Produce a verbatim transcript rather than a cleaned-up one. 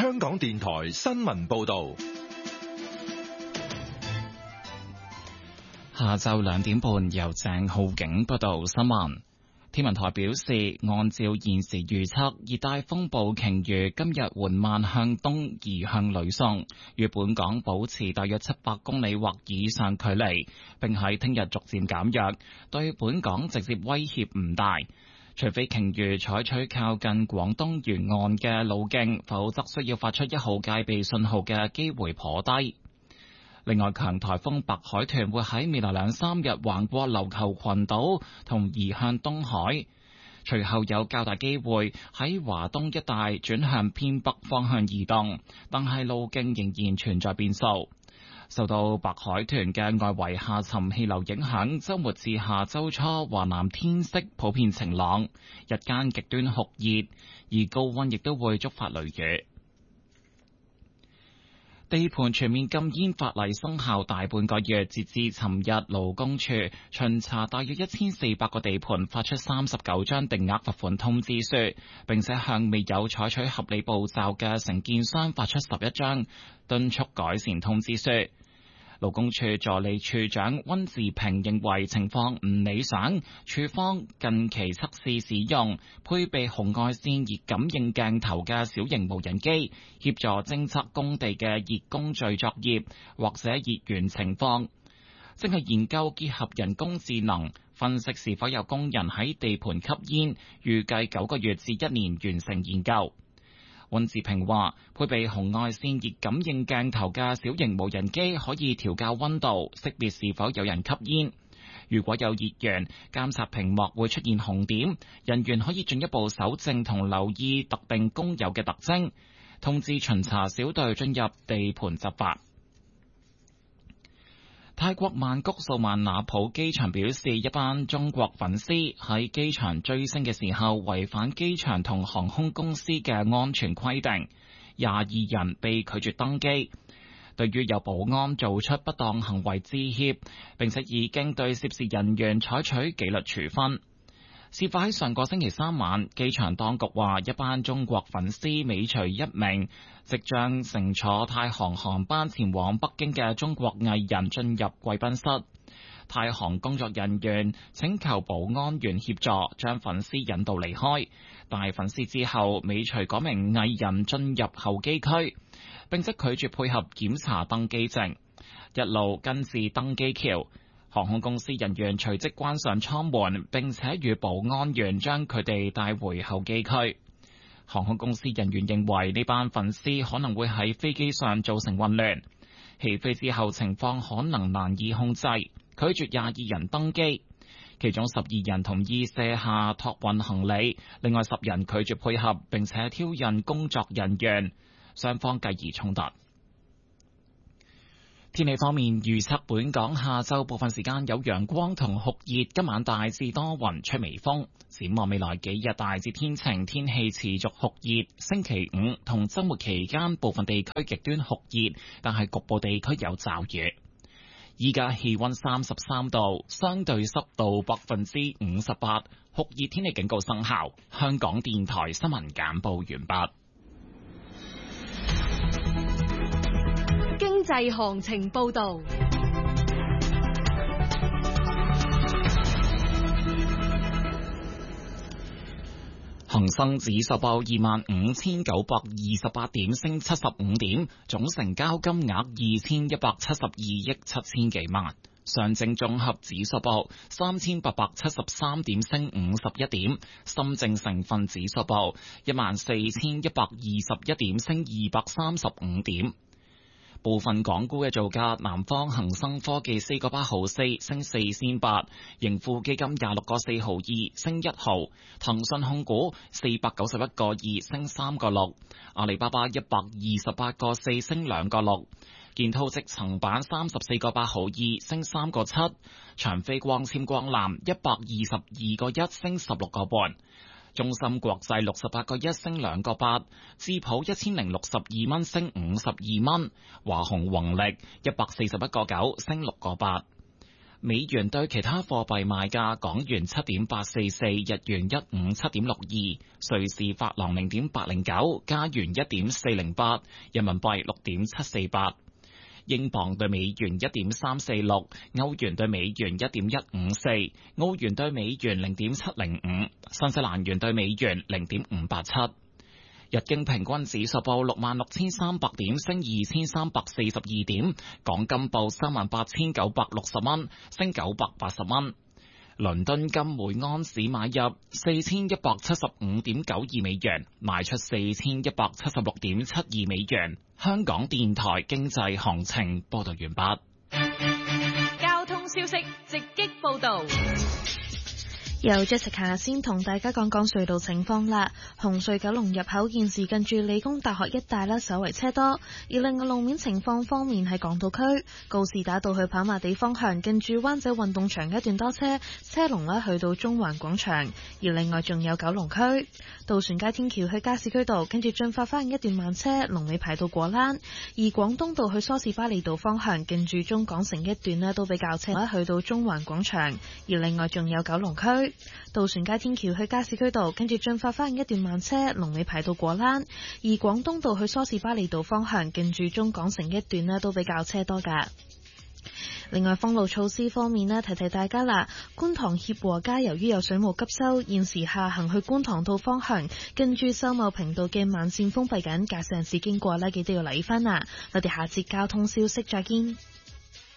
香港電台新聞報道。 下晝兩點半，由鄭浩景報道新聞。天文台表示，按照現時預測，熱帶風暴鯨魚今日緩慢向東移向呂宋，與本港保持大約七百公里或以上距離，並喺聽日逐漸減弱，對本港直接威脅唔大。除非鯨魚採取靠近廣東沿岸嘅路徑，否則需要發出一號戒備信號嘅機會頗低。另外，強颱風白海豚會喺未來兩三日橫過琉球群島同移向東海，隨後有較大機會喺華東一帶轉向偏北方向移動，但係路徑仍然存在變數。受到白海豚嘅外圍下沉氣流影響，週末至下週初華南天色普遍晴朗，日間極端酷熱，而高溫亦都會觸發雷雨。地盤全面禁煙法例生效大半個月，截至尋日，勞工處巡查大約一千四百個地盤，發出三十九張定額罰款通知書，並且向未有採取合理步驟嘅承建商發出十一張敦促改善通知書。勞工處助理處長温志平認為情況唔理想，處方近期測試使用配備紅外線熱感應鏡頭嘅小型無人機，協助偵測工地嘅熱工序作業或者熱源情況，正係研究結合人工智能分析是否有工人喺地盤吸煙，預計九個月至一年完成研究。温志平話，配備紅外線熱感應鏡頭嘅小型無人機可以調校溫度，識別是否有人吸煙。如果有熱源，監察屏幕會出現紅點，人員可以進一步搜證同留意特定工友嘅特徵，通知巡查小隊進入地盤執法。泰國曼谷素萬那普機場表示，一班中國粉絲喺機場追星嘅時候違反機場同航空公司嘅安全規定，廿二人被拒絕登機。對於有保安做出不當行為致歉，並且已經對涉事人員採取紀律處分。事發喺上個星期三晚，機場當局話一班中國粉絲尾隨一名即將乘坐太航航班前往北京嘅中國藝人進入貴賓室，太航工作人員請求保安員協助將粉絲引導離開，但粉絲之後尾隨嗰名藝人進入候機區，並且拒絕配合檢查登機證，一路跟至登機橋。航空公司人員隨即關上艙門，並且與保安員將佢哋帶回候機區。航空公司人員認為呢班粉絲可能會喺飛機上造成混亂，起飛之後情況可能難以控制，拒絕廿二人登機，其中十二人同意卸下託運行李，另外十人拒絕配合，並且挑釁工作人員，雙方繼而衝突。天氣方面，預測本港下晝部分時間有陽光同酷熱，今晚大致多雲，吹微風。展望未來幾日大致天晴，天氣持續酷熱。星期五同周末期間部分地區極端酷熱，但係局部地區有驟雨。依家氣溫三十三度，相對濕度百分之五十八，酷熱天氣警告生效。香港電台新聞簡報完畢。 經濟行情報道， 恒生指數報二萬五千九百二十八點，升七十五點，總成交金額二千一百七十二億七千幾萬。上證綜合指數報三千八百七十三點，升五十一點。深證成分指數報一萬四千一百二十一點，升二百三十五點。部分港股嘅造價，南方恒生科技四個八毫四升四仙八，盈富基金廿六個四毫二升一毫，騰訊控股四百九十一個二升三個六，阿里巴巴一百二十八個四升兩個六，建滔積層板三十四個八毫二升三個七，長飛光纖光纜一百二十二個一升十六個半。中芯國際六十八個一升兩個八，智普一千零六十二蚊升五十二蚊，華虹宏力一百四十一個九升六個八。 美元對其他貨幣賣價：港元七點八四四，日元一五七點六二，瑞士法郎零點八零九，加元一點四零八，人民幣六點七四八，英鎊對美元一點三四六，歐元對美元一點一五四，澳元對美元零點七零五，新西蘭元對美元零點五八七。日經平均指數報六萬六千三百點，升二千三百四十二點。港金報三萬八千九百六十蚊，升九百八十蚊。倫敦金每安士買入四千一百七十五點九二美元，賣出四千一百七十六點七二美元。香港電台經濟行情報道完畢。 交通消息直擊報道。 由 Jessica 先同大家講講隧道情況啦。紅隧九龍入口現時近住理工大學一帶啦，稍為車多。而另外路面情況方面，喺港島區告士打道去跑馬地方向，近住灣仔運動場一段多車，車龍咧去到中環廣場。而另外仲有九龍區渡船街天橋去加士居道，跟住進發花園一段慢車，龍尾排到果欄。而廣東道去梳士巴利道方向，近住中港城一段咧都比較車，去到中環廣場。而另外仲有九龍區渡船街天橋去加士居道，跟住進發花園一段慢車，龍尾排到果欄。而廣東道去梳士巴利道方向，近住中港城一段咧都比較車多噶。另外，封路措施方面咧，提提大家啦。觀塘協和街由於有水務急修，現時下行去觀塘道方向，跟住秀茂坪道嘅慢線封閉緊，駕駛人士經過咧，記得要留意翻啦。我哋下節交通消息再見。